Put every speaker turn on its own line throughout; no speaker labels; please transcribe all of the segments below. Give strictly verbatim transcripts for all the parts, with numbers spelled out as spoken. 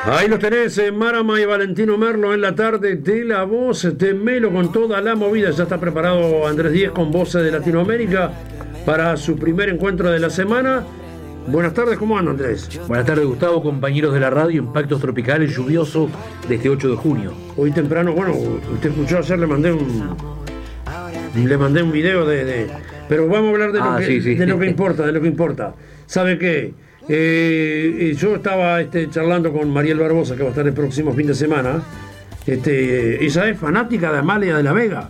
Ahí los tenés, eh, Marama y Valentino Merlo en la tarde de La Voz de Melo con toda la movida. Ya está preparado Andrés Díez con Voces de Latinoamérica para su primer encuentro de la semana. Buenas tardes, ¿cómo anda, Andrés?
Buenas tardes, Gustavo, compañeros de la radio. Impactos tropicales lluviosos de este ocho de junio.
Hoy temprano, bueno, usted escuchó ayer, le mandé un le mandé un video de, de pero vamos a hablar de, ah, lo, que, sí, sí. de lo que importa, de lo que importa. ¿Sabe qué? Eh, yo estaba este, charlando con Mariel Barbosa, que va a estar el próximo fin de semana. Este, ella es fanática de Amalia de la Vega.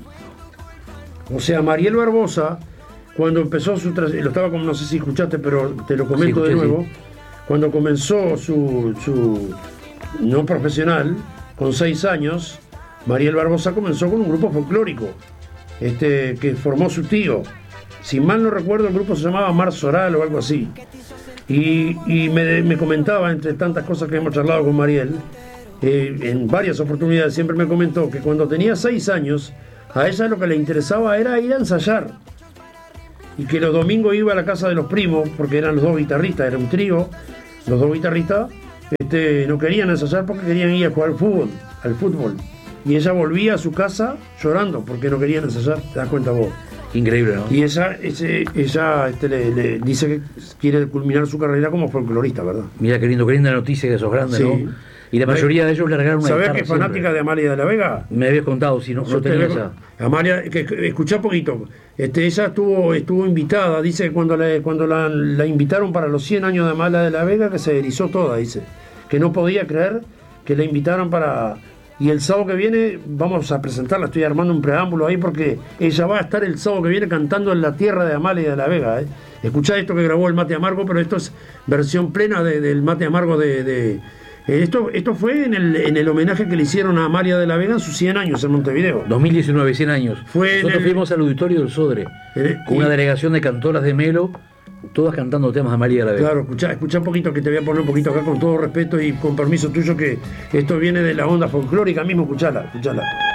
O sea, Mariel Barbosa, cuando empezó su trayectoria, lo estaba como, no sé si escuchaste, pero te lo comento sí, escuché, de nuevo. Sí. Cuando comenzó su, su no profesional, con seis años, Mariel Barbosa comenzó con un grupo folclórico este, que formó su tío. Si mal no recuerdo, el grupo se llamaba Mar Soral o algo así. Y, y me, me comentaba, entre tantas cosas que hemos charlado con Mariel, eh, en varias oportunidades siempre me comentó que cuando tenía seis años, a ella lo que le interesaba era ir a ensayar. Y que los domingos iba a la casa de los primos, porque eran los dos guitarristas, era un trío, los dos guitarristas este, no querían ensayar porque querían ir a jugar al fútbol, al fútbol. Y ella volvía a su casa llorando porque no querían ensayar, te das cuenta vos.
Increíble, ¿no?
Y ella, ese, ella este, le, le dice que quiere culminar su carrera como folclorista, ¿verdad?
Mira qué lindo, qué linda noticia que sos grande, sí. ¿No? Y la mayoría de ellos largaron una
guitarra. ¿Sabés que es fanática siempre de Amalia de la Vega?
Me habías contado, si no, no tenía esa.
Amalia, que, que, escuchá poquito. Este, ella estuvo, estuvo invitada, dice que cuando, le, cuando la, la invitaron para los cien años de Amalia de la Vega, que se erizó toda, dice. Que no podía creer que la invitaron para... Y el sábado que viene vamos a presentarla, estoy armando un preámbulo ahí porque ella va a estar el sábado que viene cantando en la tierra de Amalia de la Vega. ¿eh? Escuchá esto que grabó el Mate Amargo, pero esto es versión plena de, del Mate Amargo de... de eh, esto, esto fue en el, en el homenaje que le hicieron a Amalia de la Vega en sus cien años en Montevideo.
dos mil diecinueve, cien años.
Fue
Nosotros el, fuimos al auditorio del Sodre, el, con y, una delegación de cantoras de Melo, todas cantando temas de Amalia de la Vega.
Claro, escuchá, escuchá un poquito, que te voy a poner un poquito acá con todo respeto y con permiso tuyo, que esto viene de la onda folclórica mismo, escuchala, escuchala.